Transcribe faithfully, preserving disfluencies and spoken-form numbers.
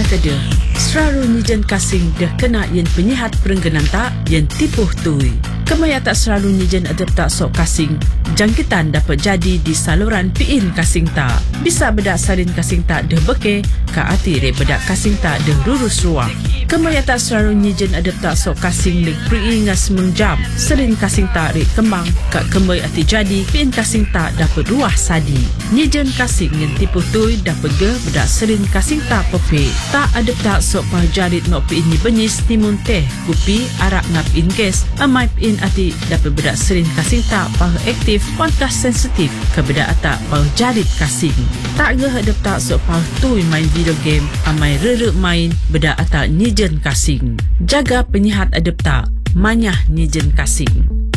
kada. Selalu nyijen kasing dah kena yen penyihat perengganan tak yen tipuh tui. Kemaya tak selalu nyijen adep tak sok kasing. Jangkitan dapat jadi di saluran piin kasing tak. Bisa bedak salin kasing tak dah beke, ka ati re bedak kasing tak dah rurus ruang. Kemaya tak selalu nyijen adep tak sok kasing lik pri'i ngas mengjam. Salin kasing tak re kembang, ka kemay ati jadi piin kasing tak dapat ruah sadi. Nyijen kasing yang tipuh tui dapat ge bedak salin kasing tak pepe. Tak adep tak sok pah jarit nok piin ni benyis timun teh, kupi arak ngap in gas, amai piin ati dapat bedak salin kasing tak pah aktif, kontas sensitif ke bedak atak pah jarit kasing. Tak ge adep tak sok pah tui main video game, amai rere main bedak atak nyijen kasing. Jaga penyihat adep tak, manyah nyijen kasing.